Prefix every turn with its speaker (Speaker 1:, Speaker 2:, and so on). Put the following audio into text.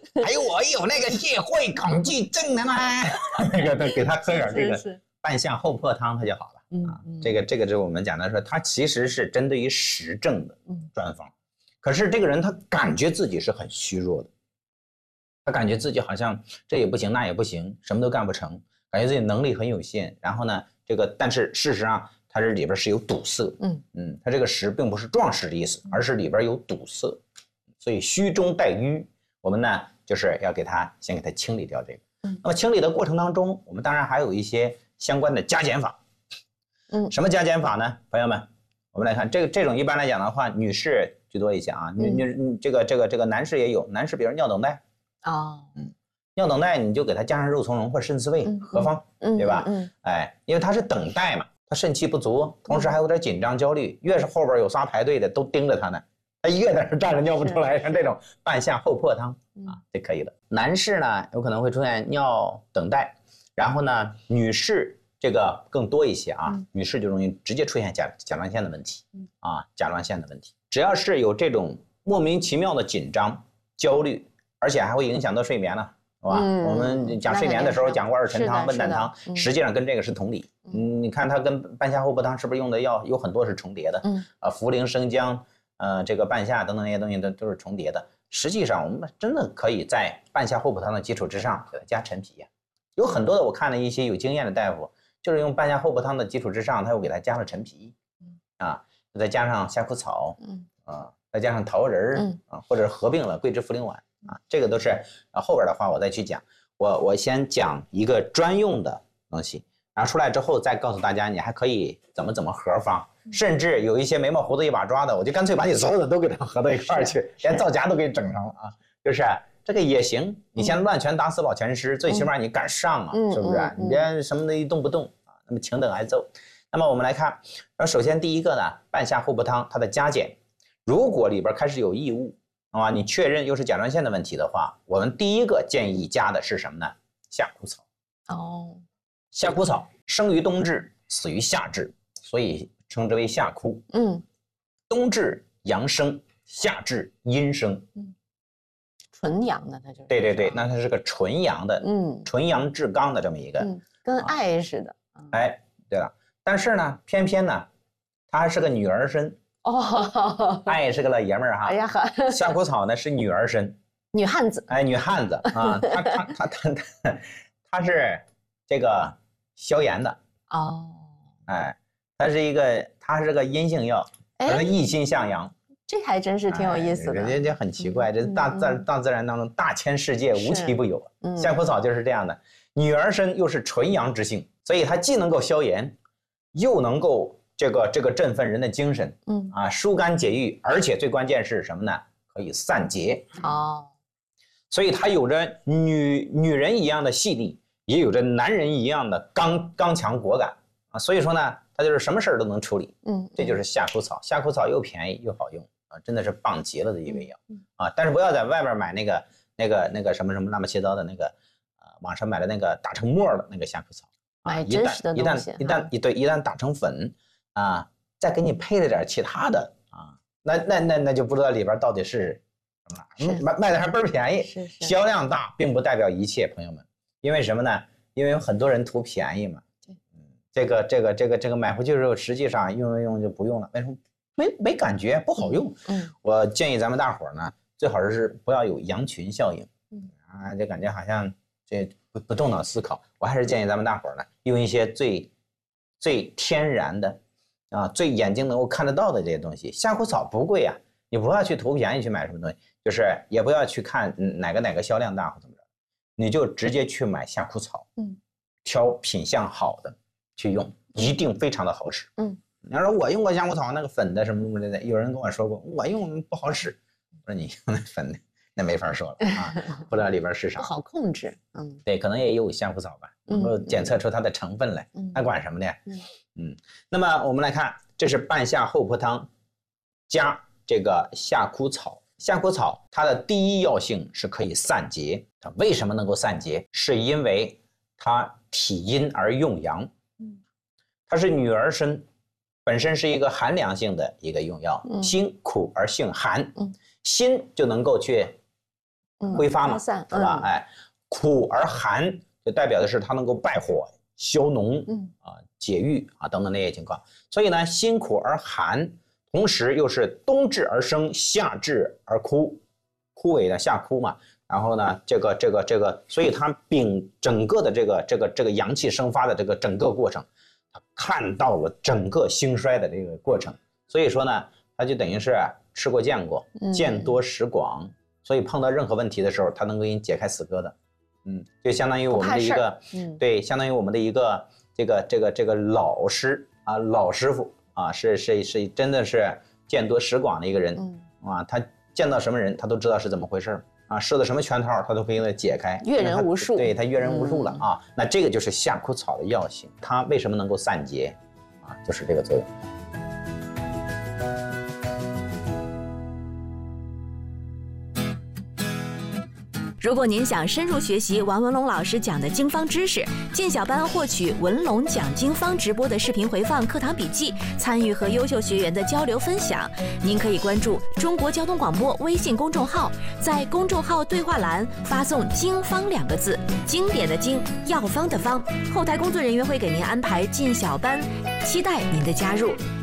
Speaker 1: 哎，我有那个血会恐惧症的吗？那个给他喝点这个半夏厚朴汤，他就好了。这个就是我们讲的说，他其实是针对于实证的专方。可是这个人他感觉自己是很虚弱的，他感觉自己好像这也不行那也不行，什么都干不成，感觉自己能力很有限。然后呢，但是事实上它这里边是有堵塞。它这个实并不是壮实的意思，而是里边有堵塞，所以虚中带瘀。我们呢就是要先给它清理掉这个。那么清理的过程当中，我们当然还有一些相关的加减法。什么加减法呢？朋友们，我们来看这种一般来讲的话，女士居多一些啊。这个男士也有，男士比如尿等带。尿等带你就给它加上肉苁蓉或肾刺味，何方？对吧？因为它是等待嘛，他肾气不足，同时还有点紧张焦虑，越是后边有仨排队的都盯着他呢，他越在那站着尿不出来，像这种半夏厚朴汤就可以了。男士呢有可能会出现尿等带，然后呢女士这个更多一些啊，女士就容易直接出现甲状腺的问题甲状腺的问题。只要是有这种莫名其妙的紧张焦虑，而且还会影响到睡眠呢，是吧？我们讲睡眠的时候讲过二陈汤、温胆汤，实际上跟这个是同理。你看它跟半夏厚朴汤是不是用的药有很多是重叠的？茯苓、生姜，这个半夏等等那些东西都是重叠的。实际上我们真的可以在半夏厚朴汤的基础之上给它加陈皮。有很多的我看了一些有经验的大夫，就是用半夏厚朴汤的基础之上，他又给它加了陈皮，再加上夏枯草，再加上桃仁或者合并了桂枝茯苓丸这个都是后边的话我再去讲。我先讲一个专用的东西，然后出来之后再告诉大家你还可以怎么合方，甚至有一些眉毛胡子一把抓的，我就干脆把你所有的都给它合到一块儿去，连造假都给整上了就是这个也行。你先乱拳打死老拳师，最起码你敢上是不是？你别什么的一动不动那么请等挨揍。那么我们来看，首先第一个呢，半夏厚朴汤它的加减，如果里边开始有异物你确认又是甲状腺的问题的话，我们第一个建议加的是什么呢？夏枯草。夏枯草生于冬至，死于夏至，所以称之为夏枯。冬至阳生，夏至阴生。
Speaker 2: 纯阳的，它就是。
Speaker 1: 对，那它是个纯阳的，纯阳至刚的这么一个，
Speaker 2: 跟爱似的。
Speaker 1: 对了，但是呢，偏偏呢，它还是个女儿身。爱是个老爷们儿夏枯草呢是女儿身，
Speaker 2: 女汉子。
Speaker 1: 女汉子它是这个消炎的。它是个阴性药，它是一心向阳。
Speaker 2: 这还真是挺有意思的。
Speaker 1: 人家很奇怪，这大自然当中大千世界无奇不有。夏枯草就是这样的，女儿身又是纯阳之性，所以它既能够消炎，又能够这个振奋人的精神，疏肝解郁，而且最关键是什么呢？可以散结。所以它有着女人一样的细腻，也有着男人一样的刚强果敢所以说呢，它就是什么事儿都能处理。这就是夏枯草。夏枯草又便宜又好用真的是棒极了的一味药但是不要在外边买那个什么乱七八糟的那个网上买的那个打成沫的那个夏枯草
Speaker 2: 一
Speaker 1: 旦打成粉再给你配了点其他的那就不知道里边到底是什么了。卖的还倍儿便宜，销量大并不代表一切，朋友们。因为什么呢？因为有很多人图便宜嘛。这个买回去之后，实际上用就不用了，为什么？没感觉，不好用。我建议咱们大伙呢，最好是不要有羊群效应。就感觉好像这不动脑思考。我还是建议咱们大伙呢，用一些最天然的最眼睛能够看得到的这些东西。夏枯草不贵你不要去图便宜去买什么东西，就是也不要去看哪个销量大或怎么着，你就直接去买夏枯草，挑品相好的去用，一定非常的好使。你要说我用过夏枯草那个粉的什么的，有人跟我说过我用不好使，我说你用那粉的那没法说了不知道里边是啥，
Speaker 2: 不好控制。
Speaker 1: 对，可能也有夏枯草吧，能够检测出它的成分来，那管什么的。那么我们来看，这是半夏厚朴汤加这个夏枯草。夏枯草它的第一药性是可以散结，它为什么能够散结？是因为它体阴而用阳，它是女儿身，本身是一个寒凉性的一个用药，辛苦而性寒，辛就能够去挥发嘛，是吧？哎，苦而寒就代表的是它能够败火、消脓，解郁等等那些情况。所以呢，辛苦而寒，同时又是冬至而生，夏至而枯，枯萎的夏枯嘛。然后呢，这个，所以它整个的这个阳气生发的这个整个过程，他看到了整个兴衰的这个过程。所以说呢，他就等于是吃过见过，见多识广。所以碰到任何问题的时候，他能够给你解开死疙瘩，就相当于我们的一个，对，相当于我们的一个这个老师老师傅是真的是见多识广的一个人他见到什么人，他都知道是怎么回事设的什么圈套，他都可以给他解开，
Speaker 2: 阅人无数，
Speaker 1: 对他阅人无数了那这个就是夏枯草的药性，它为什么能够散结就是这个作用。
Speaker 3: 如果您想深入学习王文龙老师讲的经方知识，进小班获取文龙讲经方直播的视频回放、课堂笔记，参与和优秀学员的交流分享，您可以关注中国交通广播微信公众号，在公众号对话栏发送“经方”2个字，经典的经，药方的方，后台工作人员会给您安排进小班，期待您的加入。